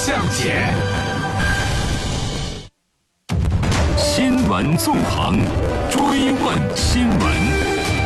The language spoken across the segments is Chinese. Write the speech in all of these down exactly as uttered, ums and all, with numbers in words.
向前。 新闻纵横，追问新闻。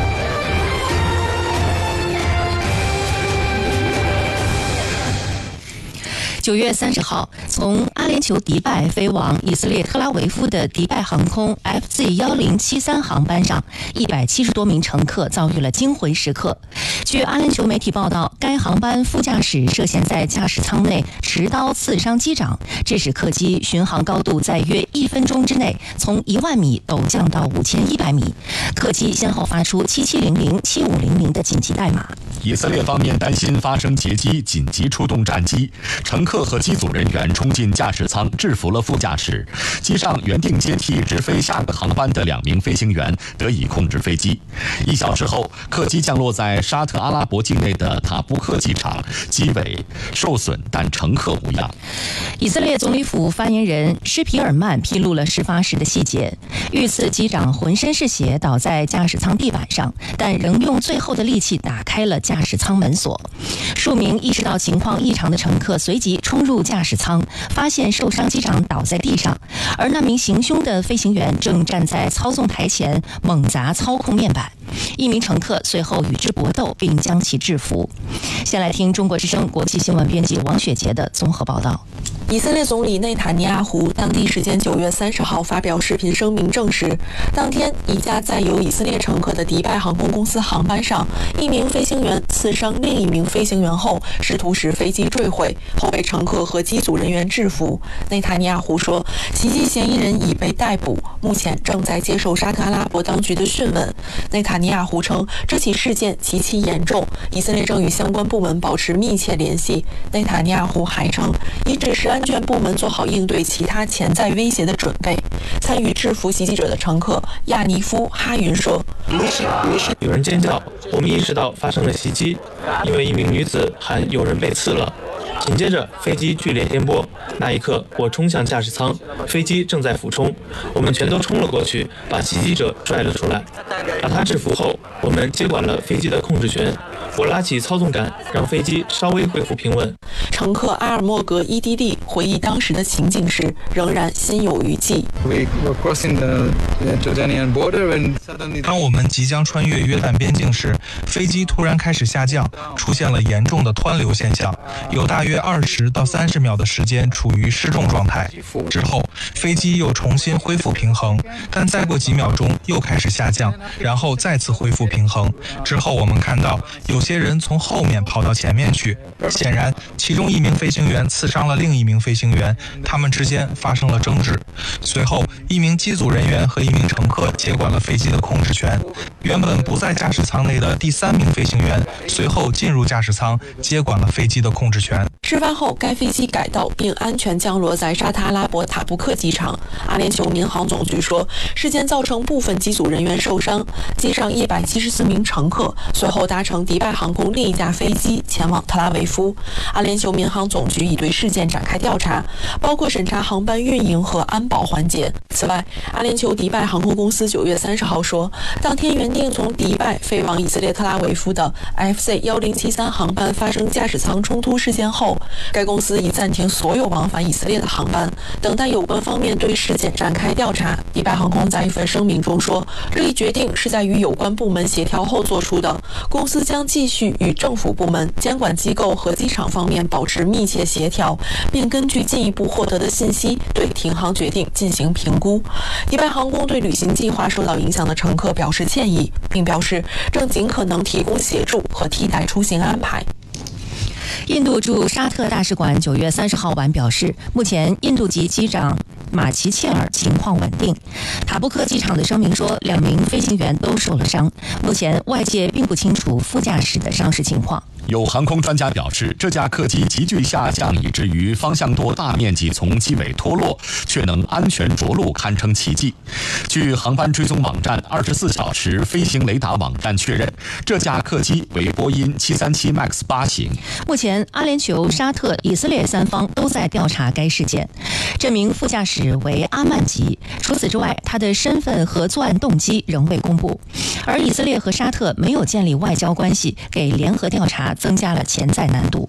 九月三十号，从阿联酋迪拜飞往以色列特拉维夫的迪拜航空 F Z 一零七三航班上，一百七十多名乘客遭遇了惊魂时刻。据阿联酋媒体报道，该航班副驾驶涉嫌在驾驶舱内持刀刺伤机长，致使客机巡航高度在约一分钟之内从一万米陡降到五千一百米。客机先后发出七七零零、七五零零的紧急代码。 以色列方面担心发生劫机，紧急出动战机，乘客和机组人员冲进驾驶舱，制服了副驾驶。机上原定接替直飞下个航班的两名飞行员得以控制飞机。一小时后，客机降落在沙特阿拉伯境内的塔布克机场，机尾受损，但乘客无恙。 以色列总理府发言人施皮尔曼披露了事发时的细节。遇刺机长浑身是血，倒在驾驶舱地板上，但仍用最后的力气打开了驾驶舱门锁。数名意识到情况异常的乘客随即冲入驾驶舱，发现受伤机长倒在地上，而那名行凶的飞行员正站在操纵台前猛砸操控面板。一名乘客随后与之搏斗，并将其制服。先来听中国之声国际新闻编辑王雪杰的综合报道。 以色列总理内塔尼亚胡当地时间九月三十号发表视频声明证实，当天一架载有以色列乘客的迪拜航空公司航班上，一名飞行员刺伤另一名飞行员后，试图使飞机坠毁，后被乘客和机组人员制服。内塔尼亚胡说，袭击嫌疑人已被逮捕，目前正在接受沙特阿拉伯当局的讯问。内塔尼亚胡称，这起事件极其严重，以色列正与相关部门保持密切联系。内塔尼亚胡还称，已指示安全部门做好应对其他潜在威胁的准备。参与制服袭击者的乘客亚尼夫哈云说：“ 有人尖叫，我们意识到发生了袭击，因为一名女子喊有人被刺了。紧接着，飞机剧烈颠簸，那一刻我冲向驾驶舱，飞机正在俯冲，我们全都冲了过去，把袭击者拽了出来。把他制服后，我们接管了飞机的控制权。我拉起操纵杆，让飞机稍微恢复平稳。” 乘客阿尔莫格伊迪利回忆当时的情景时，仍然心有余悸。 当我们即将穿越约旦边境时，飞机突然开始下降，出现了严重的湍流现象，有大约二十到三十秒的时间处于失重状态。之后，飞机又重新恢复平衡，但再过几秒钟又开始下降，然后再次恢复平衡。之后我们看到有些人从后面跑到前面去，显然其中一名飞行员刺伤了另一名飞行员，他们之间发生了争执。随后，一名机组人员和一名乘客接管了飞机的控制权。原本不在驾驶舱内的第三名飞行员随后进入驾驶舱，接管了飞机的控制权。 事发后，该飞机改道并安全降落在沙特阿拉伯塔布克机场。阿联酋民航总局说，事件造成部分机组人员受伤，机上一百七十四名乘客随后搭乘迪拜航空另一架飞机前往特拉维夫。阿联酋民航总局已对事件展开调查，包括审查航班运营和安保环节。此外，阿联酋迪拜航空公司九月三十号说，当天原定从迪拜飞往以色列特拉维夫的 F Z 一零七三航班发生驾驶舱冲突事件后，该公司已暂停所有往返以色列的航班，等待有关方面对事件展开调查。迪拜航空在一份声明中说，这一决定是在与有关部门协调后做出的，公司将继续与政府部门、监管机构和机场方面保持密切协调，并根据进一步获得的信息对停航决定进行评估。迪拜航空对旅行计划受到影响的乘客表示歉意，并表示正尽可能提供协助和替代出行安排。 印度驻沙特大使馆九月三十号晚表示，目前印度籍机长马奇切尔情况稳定。塔布克机场的声明说，两名飞行员都受了伤，目前外界并不清楚副驾驶的伤势情况。 有航空专家表示，这架客机急剧下降，以至于方向舵大面积从机尾脱落，却能安全着陆，堪称奇迹。据航班追踪网站二十四小时飞行雷达网站确认，这架客机为波音七三七 MAX 八型。 目前，阿联酋、沙特、以色列三方都在调查该事件。这名副驾驶为阿曼吉，除此之外，他的身份和作案动机仍未公布。而以色列和沙特没有建立外交关系，给联合调查增加了潜在难度。